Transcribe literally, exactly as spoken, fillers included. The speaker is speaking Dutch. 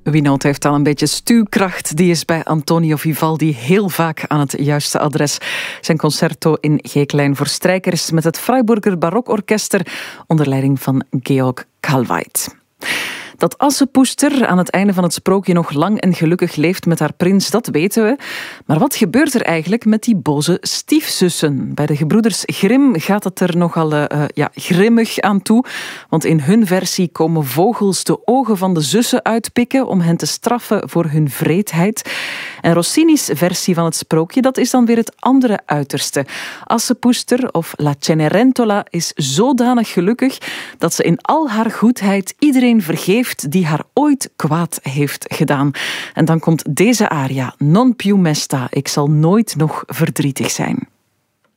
Winout heeft al een beetje stuwkracht. Die is bij Antonio Vivaldi heel vaak aan het juiste adres. Zijn concerto in G-klein voor strijkers met het Freiburger Barokorkester onder leiding van Georg Kalweit. Dat Assepoester aan het einde van het sprookje nog lang en gelukkig leeft met haar prins, dat weten we. Maar wat gebeurt er eigenlijk met die boze stiefzussen? Bij de gebroeders Grimm gaat het er nogal uh, ja, grimmig aan toe. Want in hun versie komen vogels de ogen van de zussen uitpikken om hen te straffen voor hun vreedheid. En Rossini's versie van het sprookje, dat is dan weer het andere uiterste. Assepoester, of La Cenerentola, is zodanig gelukkig dat ze in al haar goedheid iedereen vergeeft die haar ooit kwaad heeft gedaan. En dan komt deze aria, Non più mesta, ik zal nooit nog verdrietig zijn.